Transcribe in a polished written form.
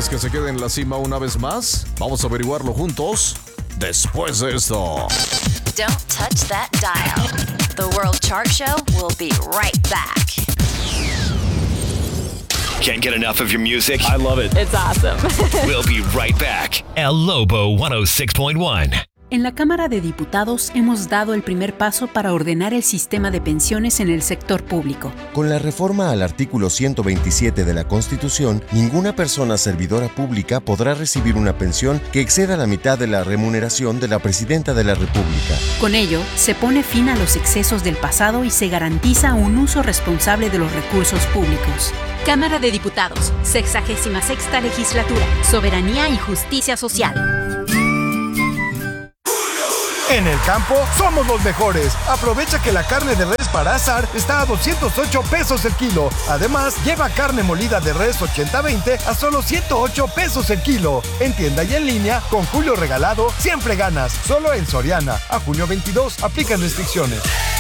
¿Quieres que se quede en la cima una vez más? Vamos a averiguarlo juntos después de esto. Don't touch that dial. The World Chart Show will be right back. Can't get enough of your music? I love it. It's awesome. We'll be right back. El Lobo 106.1. En la Cámara de Diputados hemos dado el primer paso para ordenar el sistema de pensiones en el sector público. Con la reforma al artículo 127 de la Constitución, ninguna persona servidora pública podrá recibir una pensión que exceda la mitad de la remuneración de la Presidenta de la República. Con ello, se pone fin a los excesos del pasado y se garantiza un uso responsable de los recursos públicos. Cámara de Diputados, 66ª Legislatura, Soberanía y Justicia Social. En el campo, somos los mejores. Aprovecha que la carne de res para asar está a 208 pesos el kilo. Además, lleva carne molida de res 80-20 a solo 108 pesos el kilo. En tienda y en línea, con Julio Regalado, siempre ganas. Solo en Soriana. A junio 22, aplican restricciones.